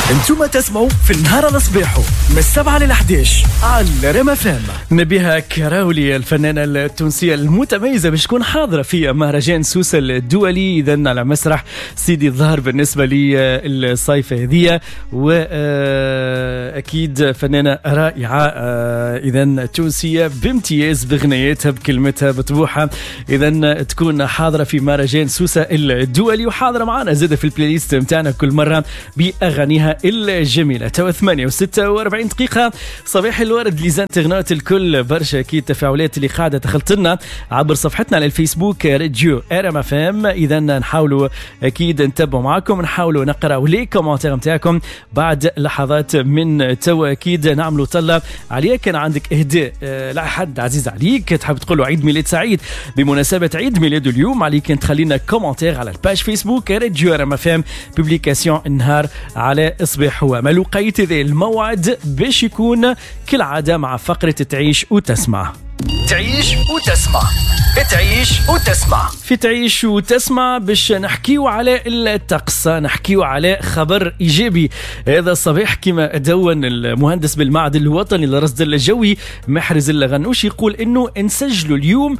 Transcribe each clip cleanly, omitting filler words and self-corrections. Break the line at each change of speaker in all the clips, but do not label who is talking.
انتم تسمعوا في النهار الصباحو من 7 ل 11 على ريم FM.
نبيها كراولي الفنانة التونسية المتميزة باش تكون حاضرة في مهرجان سوسة الدولي إذن على مسرح سيدي الظهر بالنسبة لي الصيفة هذية، وأكيد فنانة رائعة إذن تونسية بامتياز بغنياتها بكلمتها بطبوحها، إذن تكون حاضرة في مهرجان سوسة الدولي وحاضرة معنا زادة في البلاي ليست متاعنا كل مرة بأغانيها الجميلة. توا 8:46 دقيقة. صباح الورد لزانترنات الكل، برشا أكيد تفاعلات اللي قاعدة دخلت لنا عبر صفحتنا على الفيسبوك راديو ريم FM. إذا نحاولوا أكيد نتابعوا معكم، نحاولوا نقرأوا لي كومنتير متاعكم بعد لحظات من توا. أكيد نعملوا طلة عليك، كان عندك إهداء لحد عزيز عليك تحب تقول له عيد ميلاد سعيد بمناسبة عيد ميلاده اليوم، عليك أن تخلينا كومنتير على الباج فيسبوك راديو ريم FM بوبليكاسيون النهار على إصباح. هو ما لقيت ذا الموعد باش يكون كالعادة مع فقرة تعيش وتسمع.
تعيش وتسمع، تعيش وتسمع.
في تعيش وتسمع باش نحكيو على الطقس، نحكيو على خبر إيجابي هذا الصباح كما دون المهندس بالمعهد الوطني للرصد الجوي محرز الغنوش، يقول إنه نسجلوا اليوم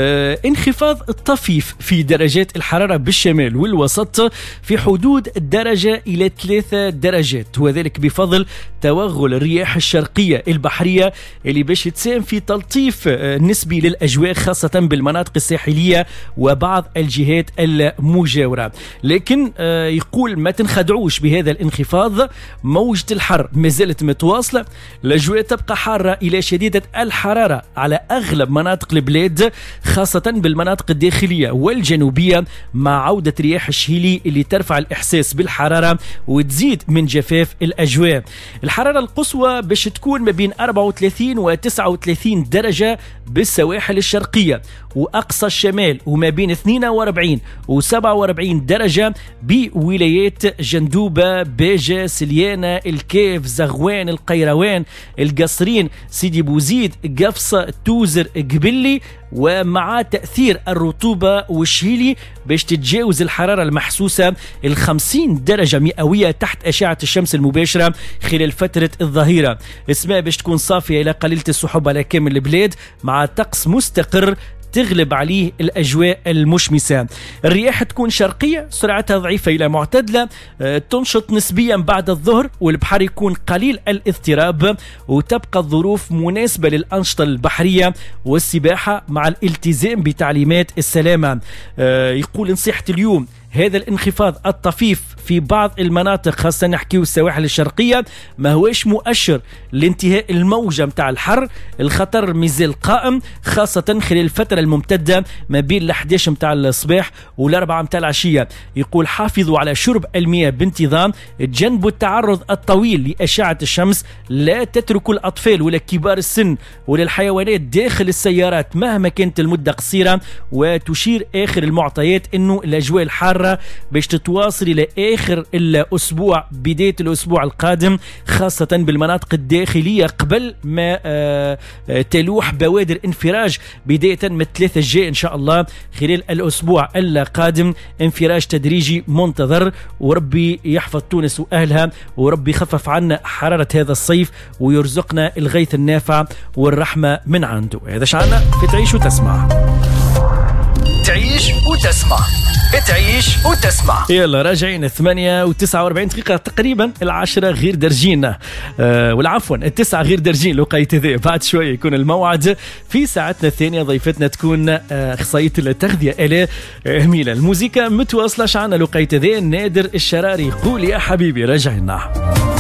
انخفاض طفيف في درجات الحرارة بالشمال والوسط في حدود درجة إلى 3 درجات، وذلك بفضل توغل الرياح الشرقية البحرية اللي باش تساهم في تلطيف نسبي للأجواء خاصة بالمناطق الساحلية وبعض الجهات المجاورة. لكن يقول ما تنخدعوش بهذا الانخفاض، موجة الحر ما زالت متواصلة، الأجواء تبقى حارة إلى شديدة الحرارة على أغلب مناطق البلاد خاصة بالمناطق الداخلية والجنوبية، مع عودة رياح الشهيلي اللي ترفع الإحساس بالحرارة وتزيد من جفاف الأجواء. الحرارة القصوى باش تكون ما بين 34 و 39 درجة بالسواحل الشرقية، وأقصى الشمال وما بين 42 و 47 درجة بولايات جندوبة، باجة، سليانة، الكيف، زغوان، القيروان، القصرين، سيدي بوزيد، قفصة، توزر، قبلي، ومع تأثير الرطوبة والشهيلي باش تتجاوز الحرارة المحسوسة 50 درجة مئوية تحت أشعة الشمس المباشرة خلال فترة الظهيرة. السماء باش تكون صافية إلى قليلة السحب على كامل البلاد، مع طقس مستقر تغلب عليه الأجواء المشمسة. الرياح تكون شرقية سرعتها ضعيفة إلى معتدلة، تنشط نسبيا بعد الظهر، والبحر يكون قليل الاضطراب، وتبقى الظروف مناسبة للأنشطة البحرية والسباحة مع الالتزام بتعليمات السلامة. يقول نصيحة اليوم هذا الانخفاض الطفيف في بعض المناطق خاصة نحكيو السواحل الشرقية ما هوش مؤشر لانتهاء الموجة متاع الحر، الخطر مازال قائم خاصة خلال الفترة الممتدة ما بين 11 متاع الصباح و4 متاع العشية. يقول حافظوا على شرب المياه بانتظام، تجنبوا التعرض الطويل لأشعة الشمس، لا تتركوا الأطفال ولا كبار السن ولا الحيوانات داخل السيارات مهما كانت المدة قصيرة. وتشير آخر المعطيات أنه الأجواء الحارة باش تتواصل إلى آخر الأسبوع، بداية الأسبوع القادم خاصة بالمناطق الداخلية، قبل ما تلوح بوادر انفراج بداية من 3 الجاي إن شاء الله خلال الأسبوع القادم. انفراج تدريجي منتظر، وربي يحفظ تونس وأهلها، وربي يخفف عنا حرارة هذا الصيف ويرزقنا الغيث النافع والرحمة من عنده. هذا شعنا في تعيش وتسمع.
تعيش وتسمع، تعيش وتسمع.
يلا راجعين 8:49 دقيقة تقريبا، 10 غير درجين والعفوا 9 غير درجين لقيت ذي. بعد شوية يكون الموعد في ساعتنا الثانية، ضيفتنا تكون أخصائية التغذية آلاء ميلا. الموسيقى متواصلة شعنا لقيت ذي، نادر الشراري قول يا حبيبي. راجعين.